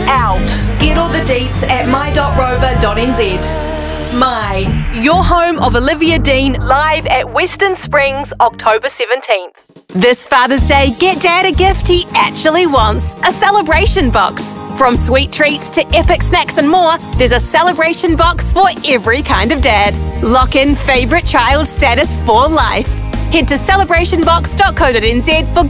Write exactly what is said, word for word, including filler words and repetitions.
out. Get all the deets at my dot rover dot n z. My, your home of Olivia Dean, live at Western Springs, October seventeenth. This Father's Day, get Dad a gift he actually wants, a celebration box. From sweet treats to epic snacks and more, there's a celebration box for every kind of dad. Lock in favourite child status for life. Head to celebration box dot co dot n z for